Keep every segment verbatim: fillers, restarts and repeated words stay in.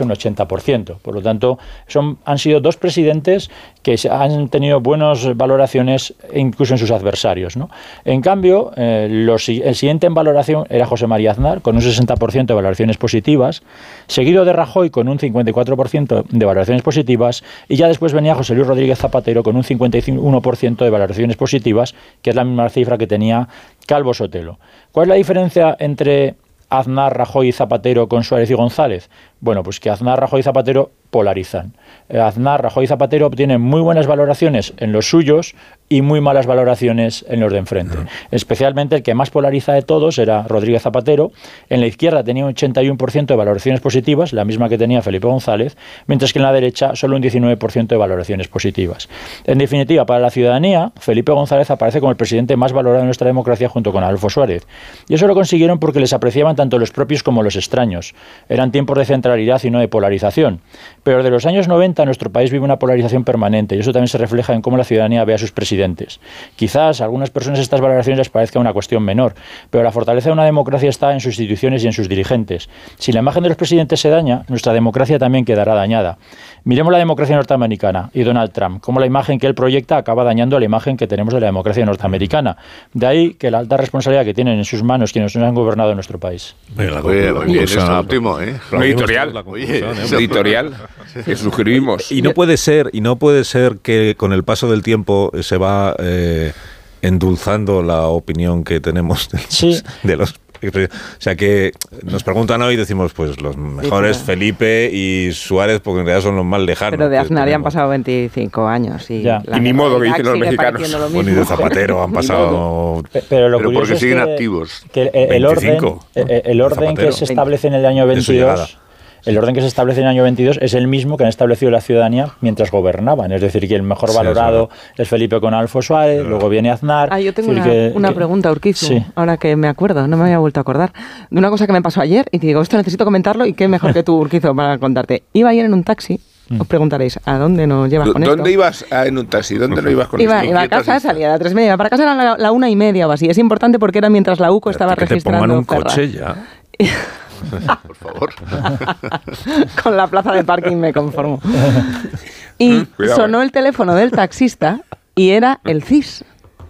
derecha un ochenta por ciento. Por lo tanto, son, han sido dos presidentes que han tenido buenas valoraciones incluso en sus adversarios, ¿no? En cambio, eh, los, el siguiente en valoración era José María Aznar, con un sesenta por ciento de valoraciones positivas, seguido de Rajoy con un cincuenta y cuatro por ciento de valoraciones positivas, y ya después venía José Luis Rodríguez Zapatero con un cincuenta y uno por ciento de valoraciones positivas, que es la misma cifra que tenía Calvo Sotelo. ¿Cuál es la diferencia entre Aznar, Rajoy y Zapatero con Suárez y González? Bueno, pues que Aznar, Rajoy y Zapatero polarizan. Aznar, Rajoy y Zapatero obtienen muy buenas valoraciones en los suyos y muy malas valoraciones en los de enfrente. Uh-huh. Especialmente el que más polariza de todos era Rodríguez Zapatero. En la izquierda tenía un ochenta y uno por ciento de valoraciones positivas, la misma que tenía Felipe González, mientras que en la derecha solo un diecinueve por ciento de valoraciones positivas. En definitiva, para la ciudadanía, Felipe González aparece como el presidente más valorado de nuestra democracia junto con Adolfo Suárez. Y eso lo consiguieron porque les apreciaban tanto los propios como los extraños. Eran tiempos de centralidad y no de polarización. Pero desde los años noventa nuestro país vive una polarización permanente y eso también se refleja en cómo la ciudadanía ve a sus presidentes. Quizás a algunas personas estas valoraciones les parezca una cuestión menor, pero la fortaleza de una democracia está en sus instituciones y en sus dirigentes. Si la imagen de los presidentes se daña, nuestra democracia también quedará dañada. Miremos la democracia norteamericana y Donald Trump, cómo la imagen que él proyecta acaba dañando la imagen que tenemos de la democracia norteamericana. De ahí que la alta responsabilidad que tienen en sus manos quienes nos han gobernado en nuestro país. Oye, oye, es último, ¿eh? Un editorial, oye, un editorial que suscribimos. Y no puede ser, y no puede ser que con el paso del tiempo se va eh, endulzando la opinión que tenemos de los, sí. de los o sea que nos preguntan hoy y decimos pues los mejores sí, Felipe y Suárez porque en realidad son los más lejanos. Pero de Aznar ya han pasado veinticinco años y, y ni modo que dicen los mexicanos. Bueno, y de Zapatero han pasado pero, lo pero porque siguen que, activos. Que el, el orden, el, el orden que se establece en el año veintidós El orden que se establece en el año veintidós es el mismo que han establecido la ciudadanía mientras gobernaban. Es decir, que el mejor sí, valorado es, es Felipe con Adolfo Suárez, pero... luego viene Aznar. Ah, yo tengo una, que, una que, pregunta, Urquizu, sí. ahora que me acuerdo, no me había vuelto a acordar, de una cosa que me pasó ayer y te digo, esto necesito comentarlo y qué mejor que tú, Urquizu, para contarte. Iba ayer en un taxi. Os preguntaréis, ¿a dónde nos llevas con ¿Dónde esto? ibas a, en un taxi? ¿Dónde no ibas con iba, esto? Iba a casa, salía a las tres y media. Para casa era la, la una y media o así. Es importante porque era mientras la U C O estaba que registrando. Que te pongan un Ferra. coche ya. Por favor. Con la plaza de parking me conformo. Y Cuidado, sonó eh. el teléfono del taxista y era el C I S.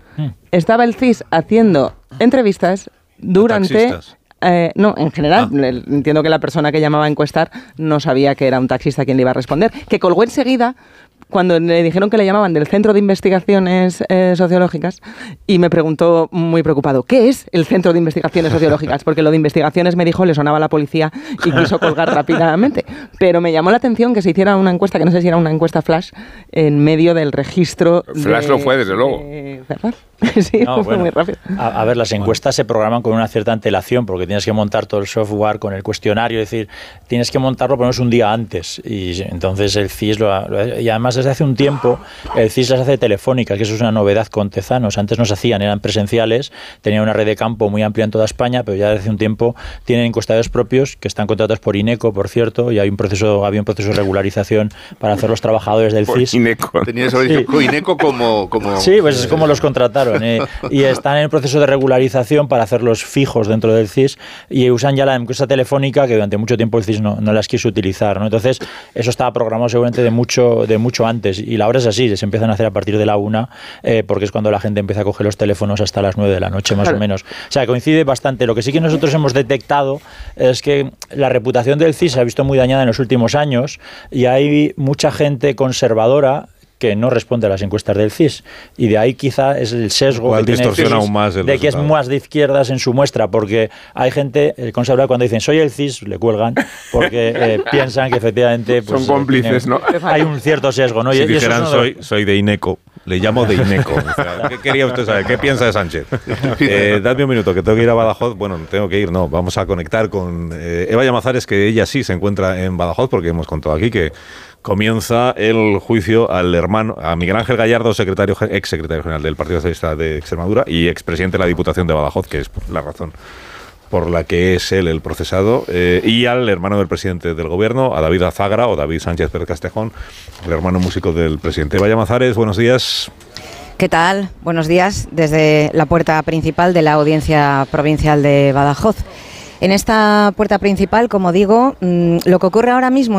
Estaba el C I S haciendo entrevistas durante... Eh, no, en general, ah. entiendo que la persona que llamaba a encuestar no sabía que era un taxista quien le iba a responder, que colgó enseguida cuando le dijeron que le llamaban del Centro de Investigaciones eh, Sociológicas y me preguntó muy preocupado, ¿qué es el Centro de Investigaciones Sociológicas? Porque lo de investigaciones me dijo, le sonaba a la policía y quiso colgar rápidamente. Pero me llamó la atención que se hiciera una encuesta, que no sé si era una encuesta flash, en medio del registro. Flash de, lo fue, desde luego. De Ferrar. Sí, no, fue bueno, muy rápido. A, a ver, las encuestas se programan con una cierta antelación porque tienes que montar todo el software con el cuestionario, es decir, tienes que montarlo por lo menos un día antes y entonces el C I S lo, lo y además desde hace un tiempo el C I S las hace telefónicas, que eso es una novedad con Tezanos. Antes no se hacían, eran presenciales, tenían una red de campo muy amplia en toda España, pero ya desde hace un tiempo tienen encuestadores propios que están contratados por INECO, por cierto, y hay un proceso, había un proceso de regularización para hacer los trabajadores del por C I S. INECO. Tenías sí. INECO como, como... Sí, pues es como los contrataron. Eh, y están en el proceso de regularización para hacerlos fijos dentro del C I S y usan ya la encuesta telefónica que durante mucho tiempo el C I S no, no las quiso utilizar, ¿no? Entonces, eso estaba programado seguramente de mucho, de mucho antes y la hora es así, se empiezan a hacer a partir de la una eh, porque es cuando la gente empieza a coger los teléfonos hasta las nueve de la noche más claro. o menos. O sea, coincide bastante. Lo que sí que nosotros hemos detectado es que la reputación del C I S se ha visto muy dañada en los últimos años y hay mucha gente conservadora que no responde a las encuestas del C I S y de ahí quizá es el sesgo que tiene el C I S aún más el de que es más de izquierdas en su muestra porque hay gente el conservador cuando dicen soy el C I S le cuelgan porque eh, piensan que efectivamente pues, son cómplices, eh, ¿no? Hay un cierto sesgo, ¿no? Si y, dijeran y eso soy, soy de INECO, le llamo de INECO. O sea, ¿qué quería usted saber? ¿Qué piensa de Sánchez? Eh, dadme un minuto, que tengo que ir a Badajoz. Bueno, tengo que ir, no, vamos a conectar con eh, Eva Llamazares, que ella sí se encuentra en Badajoz porque hemos contado aquí que comienza el juicio al hermano, a Miguel Ángel Gallardo, secretario, ex secretario general del Partido Socialista de Extremadura y expresidente de la Diputación de Badajoz, que es la razón por la que es él el procesado, eh, y al hermano del presidente del gobierno, a David Azagra o David Sánchez Pérez Castejón, el hermano músico del presidente. Eva Llamazares, buenos días. ¿Qué tal? Buenos días desde la puerta principal de la Audiencia Provincial de Badajoz. En esta puerta principal, como digo, lo que ocurre ahora mismo